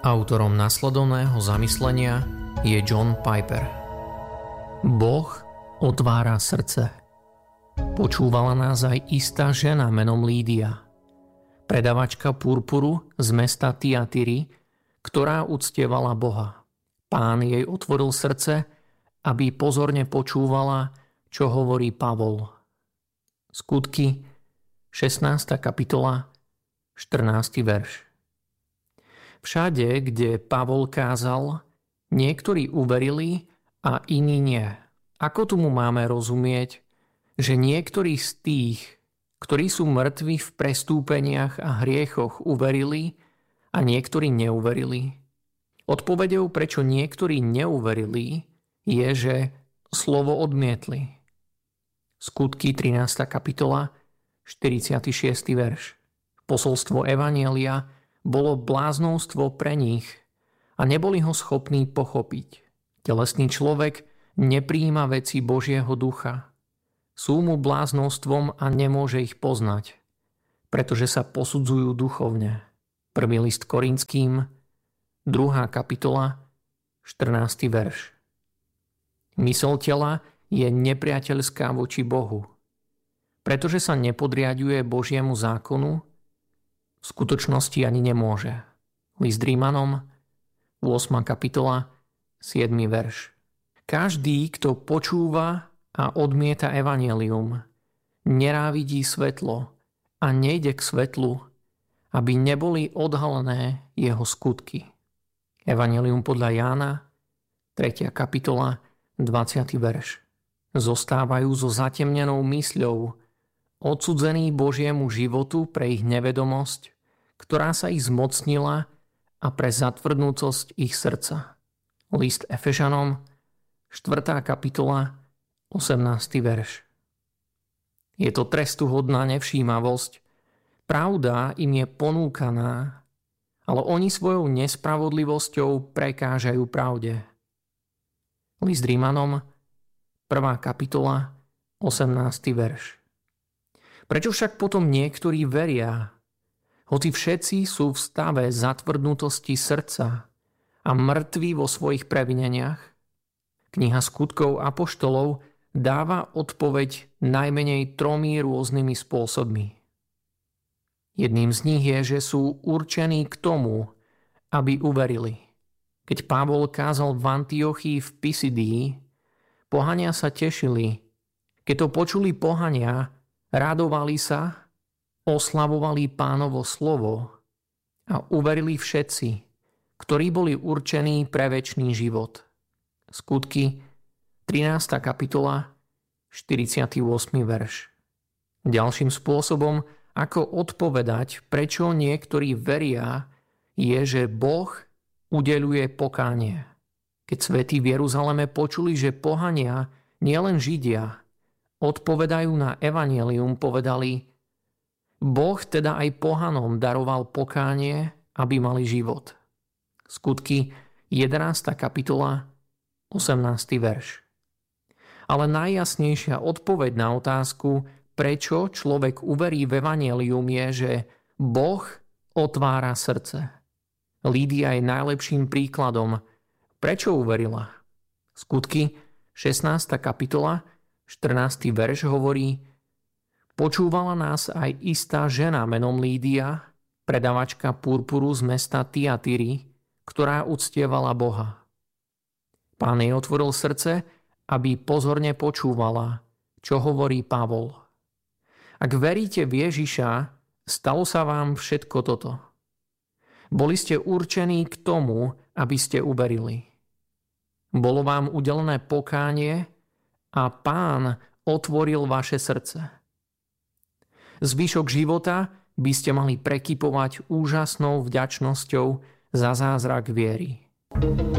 Autorom nasledovného zamyslenia je John Piper. Boh otvára srdce. Počúvala nás aj istá žena menom Lídia, predavačka purpuru z mesta Tiatyry, ktorá uctievala Boha. Pán jej otvoril srdce, aby pozorne počúvala, čo hovorí Pavol. Skutky, 16. kapitola, 14. verš. Všade, kde Pavol kázal, niektorí uverili a iní nie. Ako tomu máme rozumieť, že niektorí z tých, ktorí sú mŕtvi v prestúpeniach a hriechoch, uverili a niektorí neuverili? Odpoveďou, prečo niektorí neuverili, je, že slovo odmietli. Skutky, 13. kapitola, 46. verš. Posolstvo Evanjelia bolo bláznovstvo pre nich a neboli ho schopní pochopiť. Telesný človek neprijíma veci Božieho ducha. Sú mu bláznovstvom a nemôže ich poznať, pretože sa posudzujú duchovne. Prvý list Korinským, 2. kapitola, 14. verš. Mysel tela je nepriateľská voči Bohu. Pretože sa nepodriaďuje Božiemu zákonu, v skutočnosti ani nemôže. List Rímanom, 8. kapitola, 7. verš. Každý, kto počúva a odmieta evanjelium, nenávidí svetlo a nejde k svetlu, aby neboli odhalené jeho skutky. Evanjelium podľa Jána, 3. kapitola, 20. verš. Zostávajú so zatemnenou mysľou, odsudzení Božiemu životu pre ich nevedomosť, ktorá sa ich zmocnila, a pre zatvrdnúcosť ich srdca. List Efežanom, 4. kapitola, 18. verš. Je to trestuhodná nevšímavosť. Pravda im je ponúkaná, ale oni svojou nespravodlivosťou prekážajú pravde. List Rímanom, 1. kapitola, 18. verš. Prečo však potom niektorí veria, hoci všetci sú v stave zatvrdnutosti srdca a mŕtvi vo svojich previneniach? Kniha Skutkov apoštolov dáva odpoveď najmenej 3 rôznymi spôsobmi. Jedným z nich je, že sú určení k tomu, aby uverili. Keď Pavol kázal v Antiochii v Pisidii, pohania sa tešili. Keď to počuli pohania, radovali sa, oslavovali Pánovo slovo a uverili všetci, ktorí boli určení pre večný život. Skutky, 13. kapitola, 48. verš. Ďalším spôsobom, ako odpovedať, prečo niektorí veria, je, že Boh udeľuje pokánie. Keď svätí v Jeruzaleme počuli, že pohania, nielen Židia, odpovedajú na evanjelium, povedali: Boh teda aj pohanom daroval pokánie, aby mali život. Skutky, 11. kapitola, 18. verš. Ale najjasnejšia odpoveď na otázku, prečo človek uverí v evanjelium, je, že Boh otvára srdce. Lídia je najlepším príkladom. Prečo uverila? Skutky, 16. kapitola, 14. verš hovorí: Počúvala nás aj istá žena menom Lídia, predavačka purpuru z mesta Tiatyry, ktorá uctievala Boha. Pán jej otvoril srdce, aby pozorne počúvala, čo hovorí Pavol. Ak veríte v Ježiša, stalo sa vám všetko toto. Boli ste určení k tomu, aby ste uverili. Bolo vám udelené pokánie a Pán otvoril vaše srdce. Zvyšok života by ste mali prekypovať úžasnou vďačnosťou za zázrak viery.